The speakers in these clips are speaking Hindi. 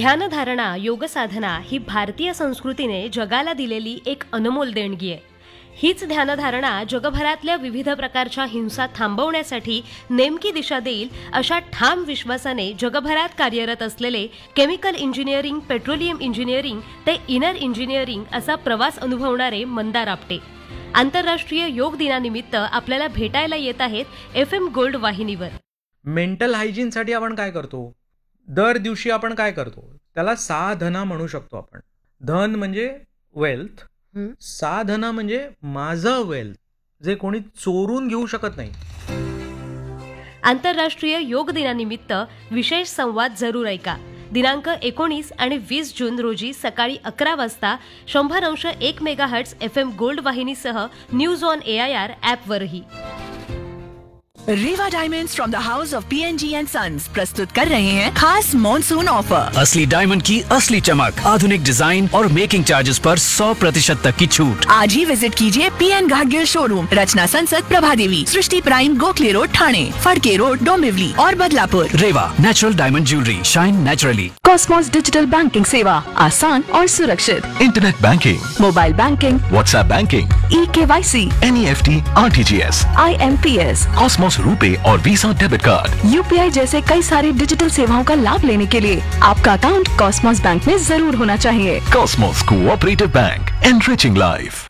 ध्यानधारणा, योगसाधना ही भारतीय संस्कृतीने जगाला दिलेली एक अनमोल देणगी आहे. हीच ध्यानधारणा जगभरातल्या विविध प्रकारच्या हिंसा थांबवण्यासाठी नेमकी दिशा देईल अशा ठाम विश्वासाने जगभरात कार्यरत असलेले केमिकल इंजिनिअरिंग, पेट्रोलियम इंजिनिअरिंग ते इनर इंजिनिअरिंग असा प्रवास अनुभवणारे मंदार आपटे आंतरराष्ट्रीय योग दिनानिमित्त आपल्याला भेटायला येत आहेत FM गोल्ड वाहिनीवर. मेंटल हायजीनसाठी आपण काय करतो? दर दिवशी आपण काय करतो? त्याला साधना म्हणू शकतो आपण. धन म्हणजे वेल्थ, साधना म्हणजे माझं वेल्थ, जे कोणी चोरून घेऊ शकत नाही. आंतरराष्ट्रीय योग दिनानिमित्त विशेष संवाद जरूर ऐका. दिनांक 19 आणि 20 जून रोजी सकाळी 11 वाजता 100.1 megahertz FM gold वाहिनीसह news on AIR ॲपवरही. Rewa diamonds from the house of PNG and sons प्रस्तुत कर रहे हैं खास मॉनसून ऑफर. असली डायमंड की असली चमक, आधुनिक डिजाइन और मेकिंग चार्जेस पर 100% तक की छूट. आज ही विजिट कीजिए PN घाटगिल शोरूम, रचना संसद, प्रभादेवी, सृष्टि prime, Gokhale road, Thane, Phadke road, Dombivli और बदलापुर. रेवा natural diamond jewellery, shine naturally. Cosmos digital banking सेवा, आसान और सुरक्षित. Internet banking, mobile banking, WhatsApp banking, eKYC, NEFT, RTGS, IMPS, Cosmos RuPay और वीजा डेबिट कार्ड, UPI जैसे कई सारी डिजिटल सेवाओं का लाभ लेने के लिए आपका अकाउंट कॉस्मोस बैंक में जरूर होना चाहिए. Cosmos cooperative bank, enriching life.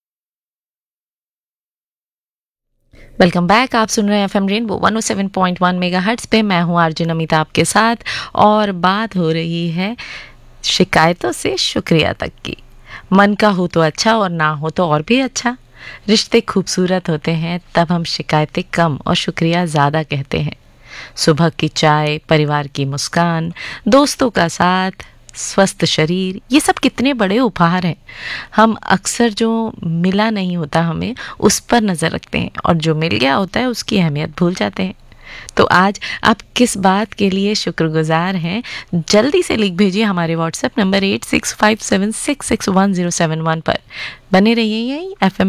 Welcome back. आप सुन रहे हैं FM रेनबो 107.1 मेगाहर्ट्ज़ पे. मैं हूँ अर्जुन अमिता आपके साथ और बात हो रही है शिकायतों से शुक्रिया तक की. मन का हो तो अच्छा और ना हो तो और भी अच्छा. रिश्ते खूबसूरत होते हैं तब हम शिकायतें कम और शुक्रिया ज़्यादा कहते हैं. सुबह की चाय, परिवार की मुस्कान, दोस्तों का साथ, स्वस्थ शरीर, ये सब कितने बड़े उपहार हैं. हम अक्सर जो मिला नहीं होता हमें उस पर नज़र रखते हैं और जो मिल गया होता है उसकी अहमियत भूल जाते हैं. तो आज आप किस बात के लिए शुक्रगुजार हैं? जल्दी से लिख भेजिए हमारे व्हाट्सएप नंबर 8657661071 पर. बने रहिए यहीं FM